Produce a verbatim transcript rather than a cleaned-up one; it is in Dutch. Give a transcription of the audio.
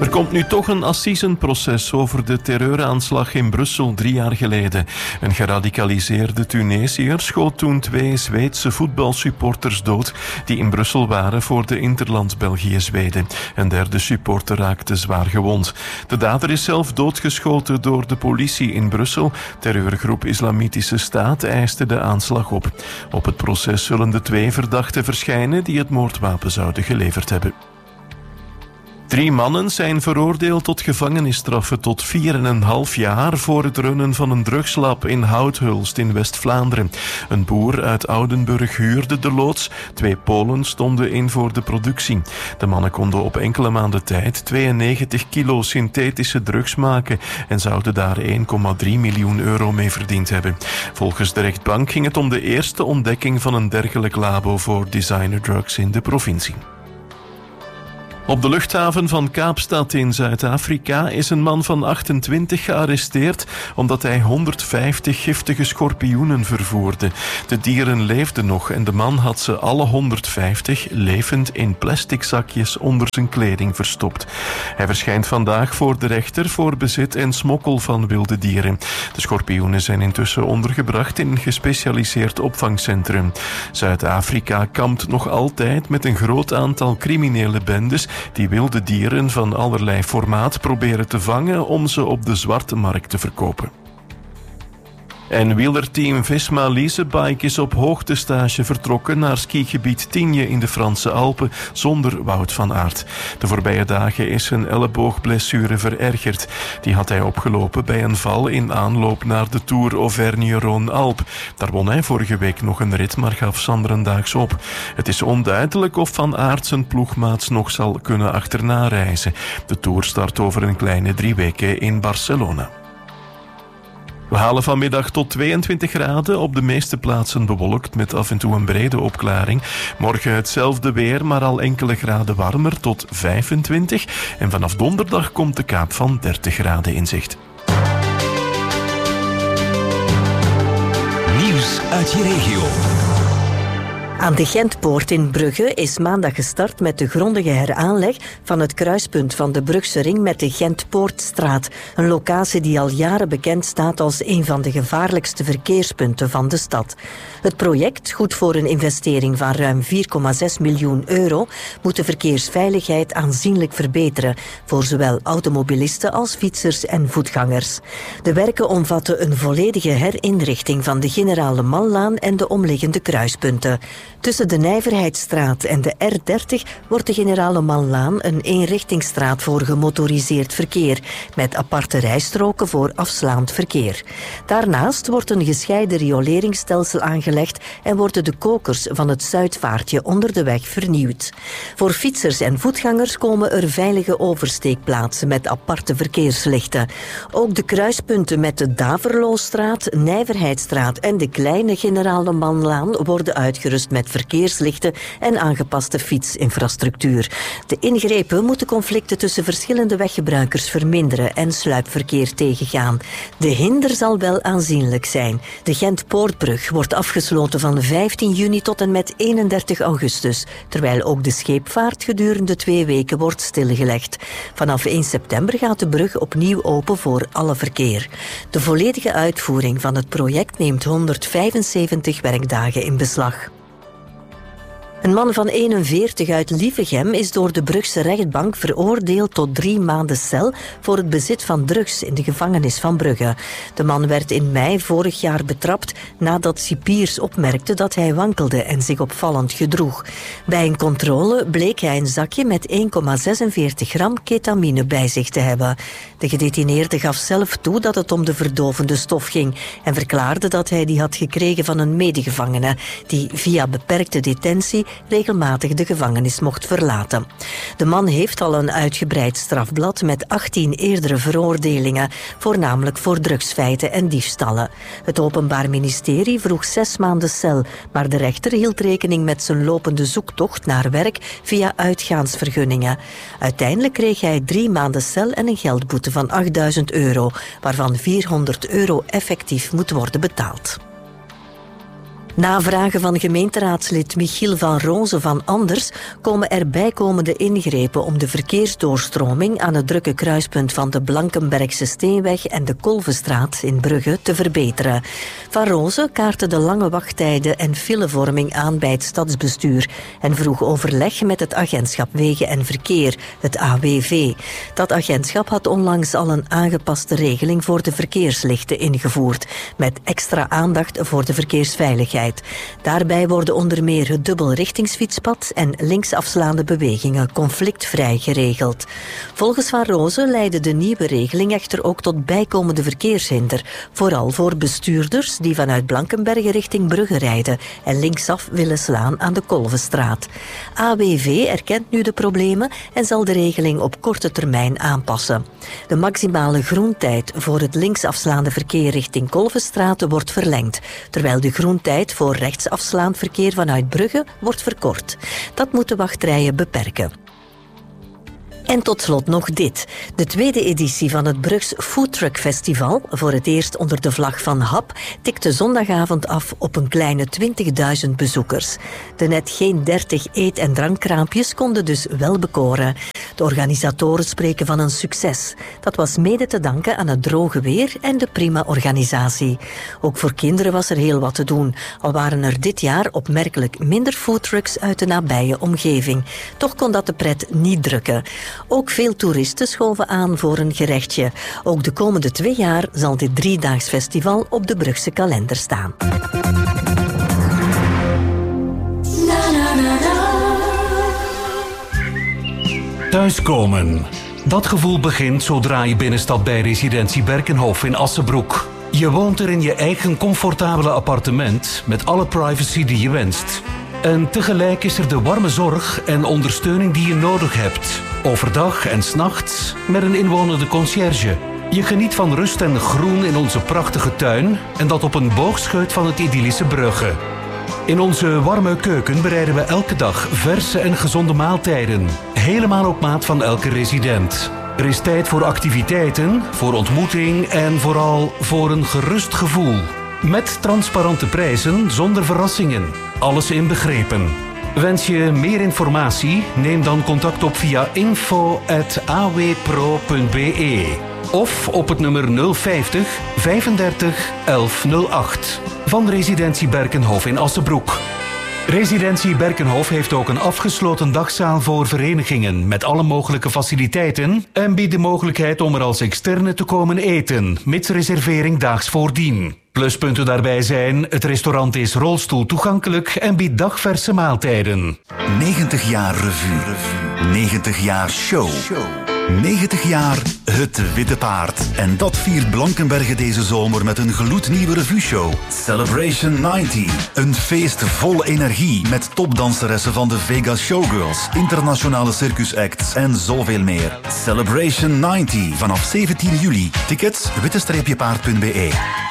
Er komt nu toch een assisenproces over de terreuraanslag in Brussel drie jaar geleden. Een geradicaliseerde Tunesiër schoot toen twee Zweedse voetbalsupporters dood die in Brussel waren voor de Interland België-Zweden. Een derde supporter raakte zwaar gewond. De dader is zelf doodgeschoten door de politie in Brussel. Terreurgroep Islamitische Staat eiste de aanslag op. Op het proces zullen de twee verdachten verschijnen die het moordwapen zouden geleverd hebben. Drie mannen zijn veroordeeld tot gevangenisstraffen tot vier en een half jaar voor het runnen van een drugslab in Houthulst in West-Vlaanderen. Een boer uit Oudenburg huurde de loods. Twee Polen stonden in voor de productie. De mannen konden op enkele maanden tijd tweeënnegentig kilo synthetische drugs maken en zouden daar één komma drie miljoen euro mee verdiend hebben. Volgens de rechtbank ging het om de eerste ontdekking van een dergelijk labo voor designerdrugs in de provincie. Op de luchthaven van Kaapstad in Zuid-Afrika is een man van achtentwintig gearresteerd omdat hij honderdvijftig giftige schorpioenen vervoerde. De dieren leefden nog en de man had ze alle honderdvijftig levend in plastic zakjes onder zijn kleding verstopt. Hij verschijnt vandaag voor de rechter voor bezit en smokkel van wilde dieren. De schorpioenen zijn intussen ondergebracht in een gespecialiseerd opvangcentrum. Zuid-Afrika kampt nog altijd met een groot aantal criminele bendes die wilde dieren van allerlei formaat proberen te vangen om ze op de zwarte markt te verkopen. En wielerteam Visma Leasebike is op hoogtestage vertrokken naar skigebied Tignes in de Franse Alpen zonder Wout van Aert. De voorbije dagen is zijn elleboogblessure verergerd. Die had hij opgelopen bij een val in aanloop naar de Tour Auvergne-Rhône-Alpes. Daar won hij vorige week nog een rit, maar gaf Sanderendaags op. Het is onduidelijk of Van Aert zijn ploegmaats nog zal kunnen achterna reizen. De Tour start over een kleine drie weken in Barcelona. We halen vanmiddag tot tweeëntwintig graden, op de meeste plaatsen bewolkt met af en toe een brede opklaring. Morgen hetzelfde weer, maar al enkele graden warmer tot vijfentwintig. En vanaf donderdag komt de Kaap van dertig graden in zicht. Nieuws uit je regio. Aan de Gentpoort in Brugge is maandag gestart met de grondige heraanleg van het kruispunt van de Brugse ring met de Gentpoortstraat. Een locatie die al jaren bekend staat als een van de gevaarlijkste verkeerspunten van de stad. Het project, goed voor een investering van ruim vier komma zes miljoen euro, moet de verkeersveiligheid aanzienlijk verbeteren voor zowel automobilisten als fietsers en voetgangers. De werken omvatten een volledige herinrichting van de Generale Mallaan en de omliggende kruispunten. Tussen de Nijverheidsstraat en de R dertig wordt de Generale Mallaan een eenrichtingsstraat voor gemotoriseerd verkeer, met aparte rijstroken voor afslaand verkeer. Daarnaast wordt een gescheiden rioleringsstelsel aangelegd en worden de kokers van het Zuidvaartje onder de weg vernieuwd. Voor fietsers en voetgangers komen er veilige oversteekplaatsen met aparte verkeerslichten. Ook de kruispunten met de Daverloostraat, Nijverheidsstraat en de kleine Generale Mallaan worden uitgerust met verkeerslichten en aangepaste fietsinfrastructuur. De ingrepen moeten conflicten tussen verschillende weggebruikers verminderen en sluipverkeer tegengaan. De hinder zal wel aanzienlijk zijn. De Gentpoortbrug wordt afgesloten van vijftien juni tot en met eenendertig augustus, terwijl ook de scheepvaart gedurende twee weken wordt stilgelegd. Vanaf één september gaat de brug opnieuw open voor alle verkeer. De volledige uitvoering van het project neemt honderdvijfenzeventig werkdagen in beslag. Een man van eenenveertig uit Lievegem is door de Brugse rechtbank veroordeeld tot drie maanden cel voor het bezit van drugs in de gevangenis van Brugge. De man werd in mei vorig jaar betrapt nadat cipiers opmerkten dat hij wankelde en zich opvallend gedroeg. Bij een controle bleek hij een zakje met één komma zesenveertig gram ketamine bij zich te hebben. De gedetineerde gaf zelf toe dat het om de verdovende stof ging en verklaarde dat hij die had gekregen van een medegevangene die via beperkte detentie regelmatig de gevangenis mocht verlaten. De man heeft al een uitgebreid strafblad met achttien eerdere veroordelingen, voornamelijk voor drugsfeiten en diefstallen. Het Openbaar Ministerie vroeg zes maanden cel, maar de rechter hield rekening met zijn lopende zoektocht naar werk via uitgaansvergunningen. Uiteindelijk kreeg hij drie maanden cel en een geldboete van achtduizend euro, waarvan vierhonderd euro effectief moet worden betaald. Na vragen van gemeenteraadslid Michiel van Rozen van Anders komen er bijkomende ingrepen om de verkeersdoorstroming aan het drukke kruispunt van de Blankenbergse Steenweg en de Kolvestraat in Brugge te verbeteren. Van Rozen kaartte de lange wachttijden en filevorming aan bij het stadsbestuur en vroeg overleg met het agentschap Wegen en Verkeer, het A W V. Dat agentschap had onlangs al een aangepaste regeling voor de verkeerslichten ingevoerd, met extra aandacht voor de verkeersveiligheid. Daarbij worden onder meer het dubbelrichtingsfietspad en linksafslaande bewegingen conflictvrij geregeld. Volgens Van Rozen leidde de nieuwe regeling echter ook tot bijkomende verkeershinder, vooral voor bestuurders die vanuit Blankenberge richting Brugge rijden en linksaf willen slaan aan de Kolvestraat. A W V erkent nu de problemen en zal de regeling op korte termijn aanpassen. De maximale groentijd voor het linksafslaande verkeer richting Kolvestraat wordt verlengd, terwijl de groentijd voor rechtsafslaand verkeer vanuit Brugge wordt verkort. Dat moet de wachtrijen beperken. En tot slot nog dit. De tweede editie van het Brugs Foodtruck Festival, voor het eerst onder de vlag van H A P, tikte zondagavond af op een kleine twintigduizend bezoekers. De net geen dertig eet- en drankkraampjes konden dus wel bekoren. De organisatoren spreken van een succes. Dat was mede te danken aan het droge weer en de prima organisatie. Ook voor kinderen was er heel wat te doen, al waren er dit jaar opmerkelijk minder foodtrucks uit de nabije omgeving. Toch kon dat de pret niet drukken. Ook veel toeristen schoven aan voor een gerechtje. Ook de komende twee jaar zal dit driedaags festival op de Brugse kalender staan. Thuiskomen. Dat gevoel begint zodra je binnenstapt bij residentie Berkenhof in Assenbroek. Je woont er in je eigen comfortabele appartement met alle privacy die je wenst. En tegelijk is er de warme zorg en ondersteuning die je nodig hebt. Overdag en 's nachts met een inwonende conciërge. Je geniet van rust en groen in onze prachtige tuin en dat op een boogscheut van het idyllische Brugge. In onze warme keuken bereiden we elke dag verse en gezonde maaltijden. Helemaal op maat van elke resident. Er is tijd voor activiteiten, voor ontmoeting en vooral voor een gerust gevoel. Met transparante prijzen, zonder verrassingen. Alles inbegrepen. Wens je meer informatie? Neem dan contact op via info at a w pro punt b e of op het nummer nul vijftig vijfendertig elf nul acht van Residentie Berkenhof in Assenbroek. Residentie Berkenhof heeft ook een afgesloten dagzaal voor verenigingen met alle mogelijke faciliteiten en biedt de mogelijkheid om er als externe te komen eten, mits reservering daags voordien. Pluspunten daarbij zijn, het restaurant is rolstoel toegankelijk en biedt dagverse maaltijden. negentig jaar revue. negentig jaar show. negentig jaar Het Witte Paard. En dat viert Blankenberge deze zomer met een gloednieuwe revueshow. Celebration negentig. Een feest vol energie met topdanseressen van de Vegas Showgirls, internationale circusacts en zoveel meer. Celebration negentig vanaf zeventien juli. Tickets witte paard punt b e.